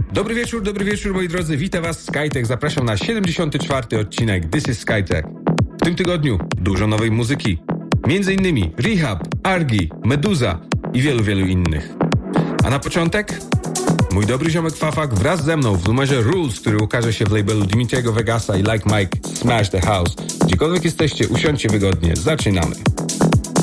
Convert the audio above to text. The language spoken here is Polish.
Dobry wieczór moi drodzy, witam was SkyTech, zapraszam na 74. odcinek This is SkyTech. W tym tygodniu dużo nowej muzyki, między innymi Rehab, Argi, Meduza i wielu innych. A na początek mój dobry ziomek Fafak wraz ze mną w numerze Rules, który ukaże się w labelu Dimitriego Vegasa i Like Mike Smash the House. Gdziekolwiek jesteście, usiądźcie wygodnie, zaczynamy.